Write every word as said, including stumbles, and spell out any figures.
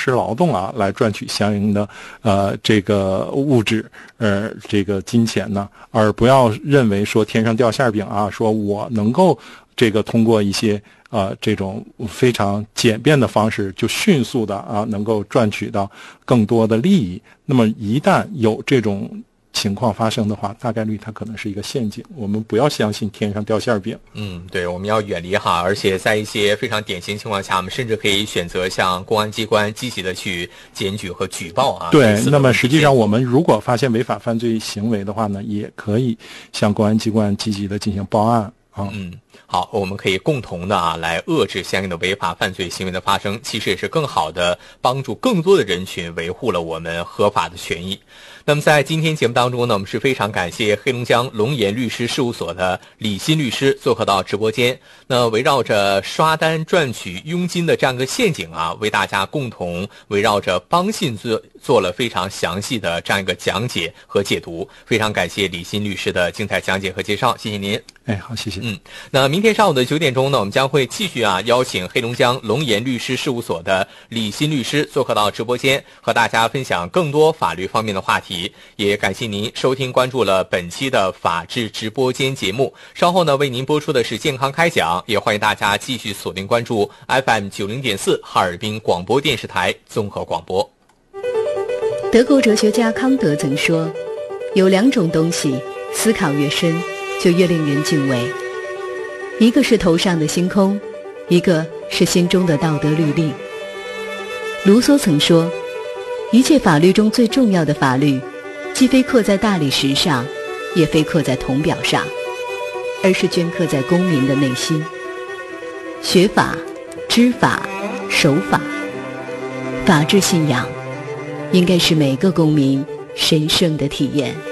时劳动啊，来赚取相应的呃这个物质呃这个金钱呢，而不要认为说天上掉馅饼啊，说我能够这个通过一些呃这种非常简便的方式就迅速的啊能够赚取到更多的利益。那么一旦有这种情况发生的话，大概率它可能是一个陷阱，我们不要相信天上掉馅饼。 嗯，对，我们要远离哈，而且在一些非常典型情况下，我们甚至可以选择向公安机关积极的去检举和举报啊。 对，那么实际上我们如果发现违法犯罪行为的话呢，也可以向公安机关积极的进行报案啊。 嗯。好，我们可以共同的啊来遏制相应的违法犯罪行为的发生，其实也是更好的帮助更多的人群维护了我们合法的权益。那么在今天节目当中呢，我们是非常感谢黑龙江龙岩律师事务所的李欣律师做客到直播间。那围绕着刷单赚取佣金的这样一个陷阱啊，为大家共同围绕着帮信做做了非常详细的这样一个讲解和解读。非常感谢李欣律师的精彩讲解和介绍，谢谢您。 哎，好，谢谢。 嗯，那明天上午的九点钟呢，我们将会继续啊邀请黑龙江龙岩律师事务所的李欣律师做客到直播间，和大家分享更多法律方面的话题。也感谢您收听关注了本期的法治直播间节目。稍后呢，为您播出的是健康开讲，也欢迎大家继续锁定关注 F M 九零点四哈尔滨广播电视台综合广播。 德国哲学家康德曾说，有两种东西，思考越深就越令人敬畏，一个是头上的星空，一个是心中的道德律令。卢梭曾说，一切法律中最重要的法律，既非刻在大理石上，也非刻在铜表上，而是镌刻在公民的内心。学法、知法、守法，法治信仰应该是每个公民神圣的体验。